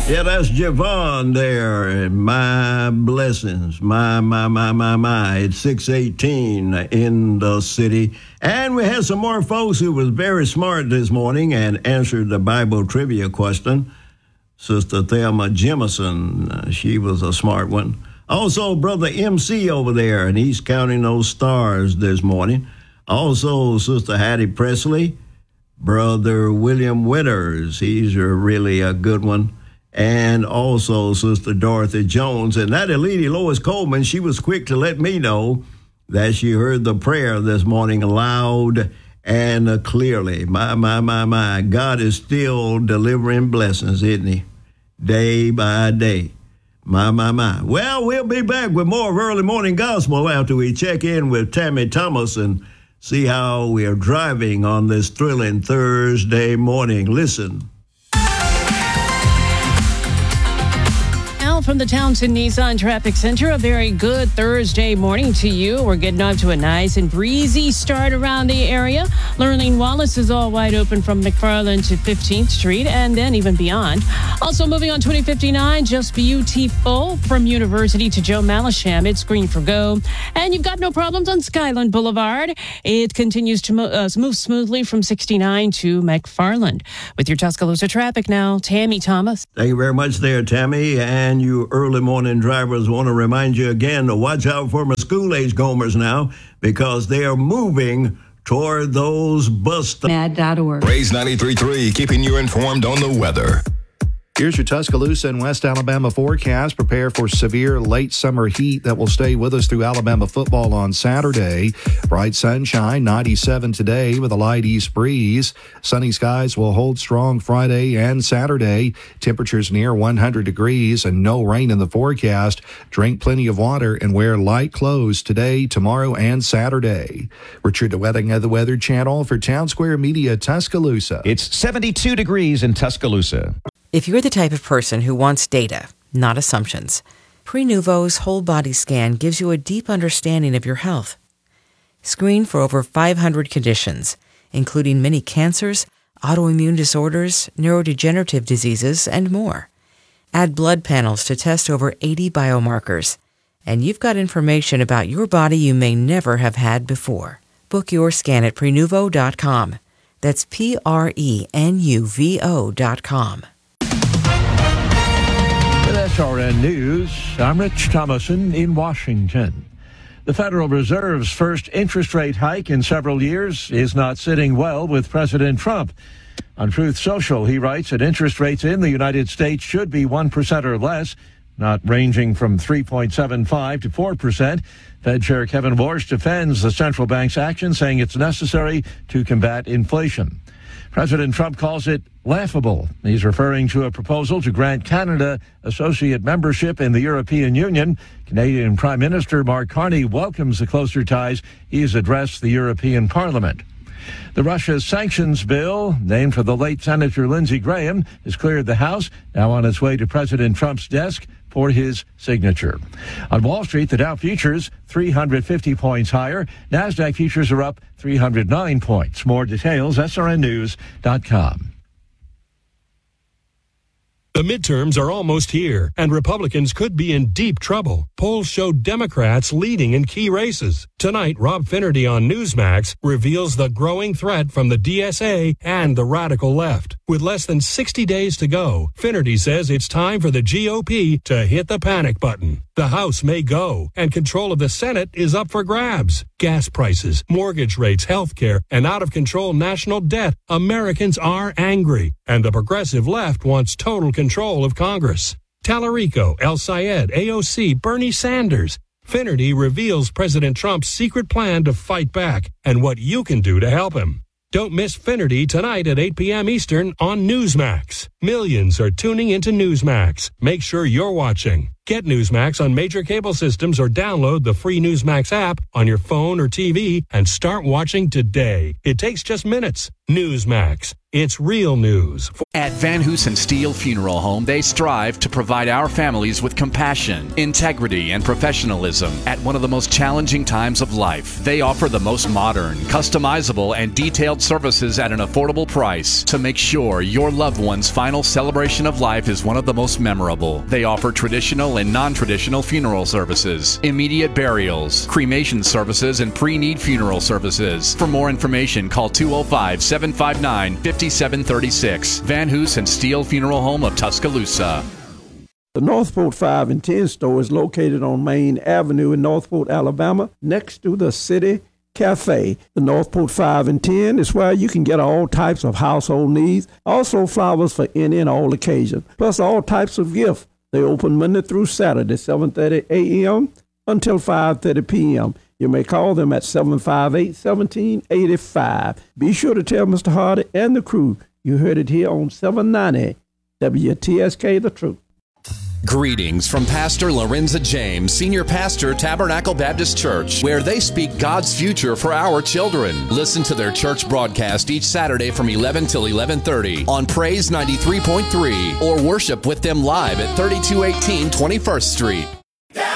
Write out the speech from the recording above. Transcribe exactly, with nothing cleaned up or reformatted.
Yeah, that's Javon there. And my blessings. My, my, my, my, my. It's six eighteen in the city. And we had some more folks who was very smart this morning and answered the Bible trivia question. Sister Thelma Jemison, uh, she was a smart one. Also, Brother M C over there, and he's counting those stars this morning. Also, Sister Hattie Presley, Brother William Winters, he's a really a good one. And also Sister Dorothy Jones. And that lady, Lois Coleman, she was quick to let me know that she heard the prayer this morning loud and clearly. My, my, my, my, God is still delivering blessings, isn't he? Day by day. My, my, my. Well, we'll be back with more of Early Morning Gospel after we check in with Tammy Thomas and see how we are driving on this thrilling Thursday morning. Listen. From the Townsend Nissan Traffic Center, a very good Thursday morning to you. We're getting off to a nice and breezy start around the area. Lurleen Wallace is all wide open from McFarland to fifteenth Street and then even beyond. Also moving on twenty fifty-nine, just beautiful from University to Joe Malisham. It's green for go. And you've got no problems on Skyland Boulevard. It continues to mo- uh, move smoothly from sixty-nine to McFarland. With your Tuscaloosa traffic now, Tammy Thomas. Thank you very much there, Tammy. And you early morning drivers, want to remind you again to watch out for my school-age Gomers now because they are moving toward those bus stops. Mad dot org. Raise ninety-three point three, keeping you informed on the weather. Here's your Tuscaloosa and West Alabama forecast. Prepare for severe late summer heat that will stay with us through Alabama football on Saturday. Bright sunshine, ninety-seven today with a light east breeze. Sunny skies will hold strong Friday and Saturday. Temperatures near one hundred degrees and no rain in the forecast. Drink plenty of water and wear light clothes today, tomorrow, and Saturday. Richard DeWetting of the Weather Channel for Town Square Media, Tuscaloosa. It's seventy-two degrees in Tuscaloosa. If you're the type of person who wants data, not assumptions, Prenuvo's whole body scan gives you a deep understanding of your health. Screen for over five hundred conditions, including many cancers, autoimmune disorders, neurodegenerative diseases, and more. Add blood panels to test over eighty biomarkers, and you've got information about your body you may never have had before. Book your scan at Prenuvo dot com. That's P R E N U V O dot com. S R N News, I'm Rich Thomason in Washington. The Federal Reserve's first interest rate hike in several years is not sitting well with President Trump. On Truth Social, he writes that interest rates in the United States should be one percent or less, not ranging from three point seven five to four percent. Fed Chair Kevin Warsh defends the central bank's action, saying it's necessary to combat inflation. President Trump calls it laughable. He's referring to a proposal to grant Canada associate membership in the European Union. Canadian Prime Minister Mark Carney welcomes the closer ties he has addressed the European Parliament. The Russia sanctions bill, named for the late Senator Lindsey Graham, has cleared the House, now on its way to President Trump's desk for his signature. On Wall Street, the Dow futures three hundred fifty points higher. NASDAQ futures are up three hundred nine points. More details, S R N news dot com. The midterms are almost here, and Republicans could be in deep trouble. Polls show Democrats leading in key races. Tonight, Rob Finnerty on Newsmax reveals the growing threat from the D S A and the radical left. With less than sixty days to go, Finnerty says it's time for the G O P to hit the panic button. The House may go, and control of the Senate is up for grabs. Gas prices, mortgage rates, health care, and out-of-control national debt. Americans are angry, and the progressive left wants total control of Congress. Tallarico, El Sayed, A O C, Bernie Sanders. Finnerty reveals President Trump's secret plan to fight back and what you can do to help him. Don't miss Finnerty tonight at eight p.m. Eastern on Newsmax. Millions are tuning into Newsmax. Make sure you're watching. Get Newsmax on major cable systems or download the free Newsmax app on your phone or T V and start watching today. It takes just minutes. Newsmax. It's real news. At Van Hoosen Steel Funeral Home, they strive to provide our families with compassion, integrity, and professionalism at one of the most challenging times of life. They offer the most modern, customizable, and detailed services at an affordable price to make sure your loved one's final celebration of life is one of the most memorable. They offer traditional and non-traditional funeral services, immediate burials, cremation services, and pre-need funeral services. For more information, call two oh five, seven five nine, five seven three six. Van Hoosen Steel Funeral Home of Tuscaloosa. The Northport five and ten store is located on Main Avenue in Northport, Alabama, next to the City Cafe. The Northport five and ten is where you can get all types of household needs, also flowers for any and all occasions, plus all types of gifts. They open Monday through Saturday, seven thirty a.m. until five thirty p.m. You may call them at seven five eight, one seven eight five. Be sure to tell Mister Hardy and the crew you heard it here on seven ninety W T S K The Truth. Greetings from Pastor Lorenza James, Senior Pastor, Tabernacle Baptist Church, where they speak God's future for our children. Listen to their church broadcast each Saturday from eleven till eleven thirty on Praise ninety-three point three or worship with them live at thirty-two eighteen twenty-first Street.